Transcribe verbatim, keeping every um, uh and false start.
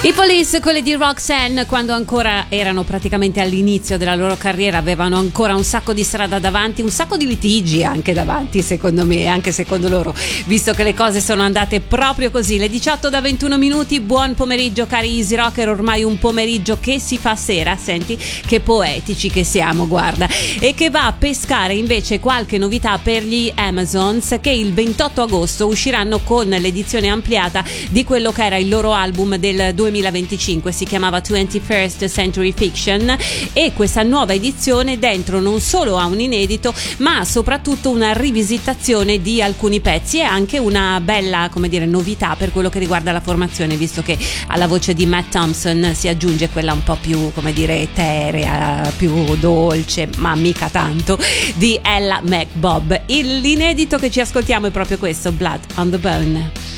I Police, quelli di Roxanne, quando ancora erano praticamente all'inizio della loro carriera, avevano ancora un sacco di strada davanti, un sacco di litigi anche davanti, secondo me, anche secondo loro, visto che le cose sono andate proprio così. Le diciotto da ventuno minuti, buon pomeriggio cari Easy Rocker, ormai un pomeriggio che si fa sera, senti che poetici che siamo, guarda, e che va a pescare invece qualche novità per gli Amazons, che il ventotto agosto usciranno con l'edizione ampliata di quello che era il loro album del duemilaventicinque, si chiamava twenty-first Century Fiction, e questa nuova edizione dentro non solo ha un inedito ma soprattutto una rivisitazione di alcuni pezzi e anche una bella, come dire, novità per quello che riguarda la formazione, visto che alla voce di Matt Thompson si aggiunge quella un po' più, come dire, eterea, più dolce, ma mica tanto, di Ella McBob. L'inedito che ci ascoltiamo è proprio questo, Blood on the Bone.